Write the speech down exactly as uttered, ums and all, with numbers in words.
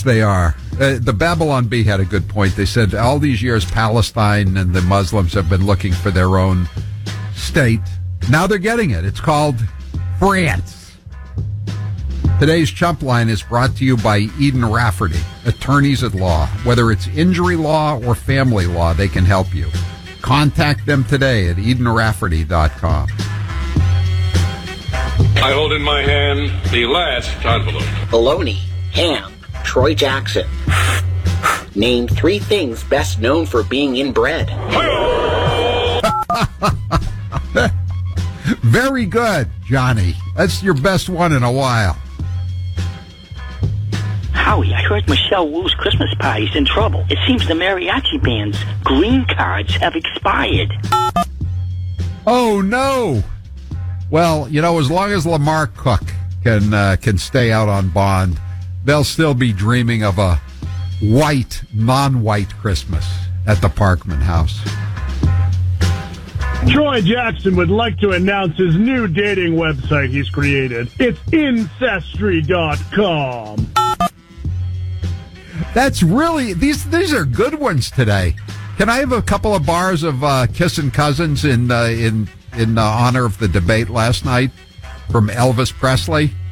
they are. Uh, the Babylon Bee had a good point. They said all these years Palestine and the Muslims have been looking for their own state. Now they're getting it. It's called France. Today's Chump Line is brought to you by Eden Rafferty, attorneys at law. Whether it's injury law or family law, they can help you. Contact them today at eden rafferty dot com. I hold in my hand the last envelope. Bologna, ham, Troy Jackson. Name three things best known for being inbred. Very good, Johnny. That's your best one in a while. Howie, I heard Michelle Wu's Christmas party's in trouble. It seems the mariachi band's green cards have expired. Oh, no. Well, you know, as long as Lamar Cook can uh, can stay out on bond, they'll still be dreaming of a white, non-white Christmas at the Parkman house. Troy Jackson would like to announce his new dating website he's created. It's Incestry dot com. That's really, these these are good ones today. Can I have a couple of bars of uh, Kissin' Cousins in uh, in in uh, honor of the debate last night from Elvis Presley?